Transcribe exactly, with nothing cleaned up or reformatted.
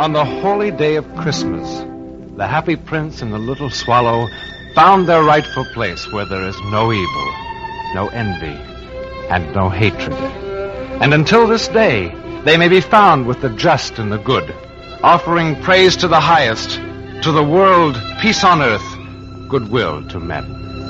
On the holy day of Christmas, the happy prince and the little swallow found their rightful place where there is no evil, no envy, and no hatred. And until this day, they may be found with the just and the good, offering praise to the highest, to the world, peace on earth, goodwill to men.